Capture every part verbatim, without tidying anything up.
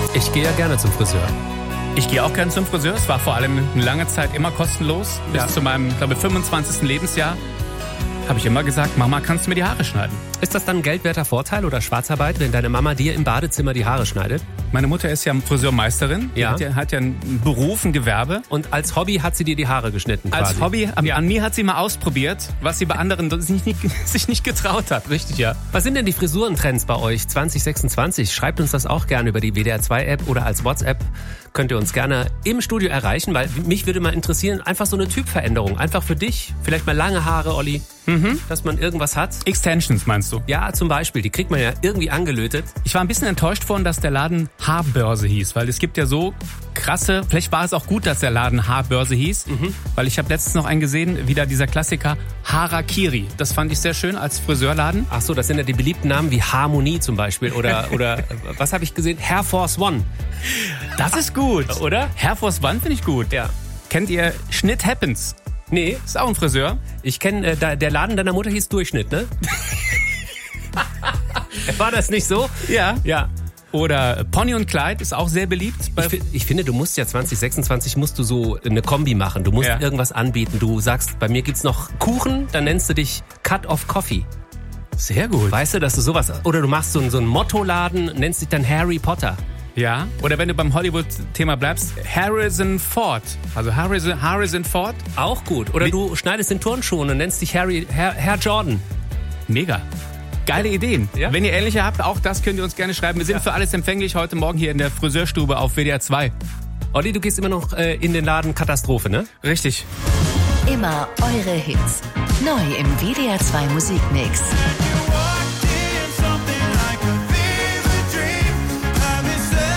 Ich gehe ja gerne zum Friseur. Ich gehe auch gerne zum Friseur. Es war vor allem eine lange Zeit immer kostenlos. Bis Ja. zu meinem, glaube ich, fünfundzwanzigsten Lebensjahr habe ich immer gesagt, Mama, kannst du mir die Haare schneiden? Ist das dann ein geldwerter Vorteil oder Schwarzarbeit, wenn deine Mama dir im Badezimmer die Haare schneidet? Meine Mutter ist ja Friseurmeisterin. Die Ja. hat ja, hat ja einen Beruf, ein Gewerbe. Und als Hobby hat sie dir die Haare geschnitten quasi. Als Hobby, an, Ja. an mir hat sie mal ausprobiert, was sie bei anderen sich nicht, sich nicht getraut hat. Richtig, ja. Was sind denn die Frisurentrends bei euch zwanzig sechsundzwanzig? Schreibt uns das auch gerne über die W D R zwei App oder als WhatsApp. Könnt ihr uns gerne im Studio erreichen, weil mich würde mal interessieren, einfach so eine Typveränderung. Einfach für dich, vielleicht mal lange Haare, Olli, mhm. dass man irgendwas hat. Extensions meinst du? Ja, zum Beispiel, die kriegt man ja irgendwie angelötet. Ich war ein bisschen enttäuscht worden, dass der Laden Haarbörse hieß, weil es gibt ja so krasse, vielleicht war es auch gut, dass der Laden Haarbörse hieß, mhm. weil ich habe letztens noch einen gesehen, wieder dieser Klassiker Harakiri. Das fand ich sehr schön als Friseurladen. Ach so, das sind ja die beliebten Namen wie Harmonie zum Beispiel oder, oder was habe ich gesehen? Hair Force One. Das ist gut. Oder? Hair Force One finde ich gut. Ja. Kennt ihr Schnitt Happens? Nee, Ist auch ein Friseur. ich kenne, äh, da- der Laden deiner Mutter hieß Durchschnitt, ne? War das nicht so? Ja. Ja. Oder Pony und Clyde ist auch sehr beliebt. Bei Ich, fi- ich finde, du musst ja zwanzig sechsundzwanzig musst du so eine Kombi machen. Du musst Ja. irgendwas anbieten. Du sagst, bei mir gibt's noch Kuchen, dann nennst du dich Cut of Coffee. sehr gut. Weißt du, dass du sowas... Oder du machst so, einen- so einen Mottoladen, nennst dich dann Harry Potter. Ja. Oder wenn du beim Hollywood-Thema bleibst, Harrison Ford. Also Harrison, Harrison Ford. Auch gut. Oder Wie- du schneidest den Turnschuhen und nennst dich Harry, Herr, Herr Jordan. Mega. Geile Ideen. Ja. Wenn ihr ähnliche habt, auch das könnt ihr uns gerne schreiben. Wir sind Ja. für alles empfänglich heute Morgen hier in der Friseurstube auf W D R zwei. Olli, du gehst immer noch äh, in den Laden Katastrophe, ne? Richtig. Immer eure Hits. Neu im W D R zwei Musikmix.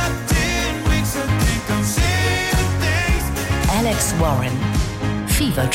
Alex Warren. Fever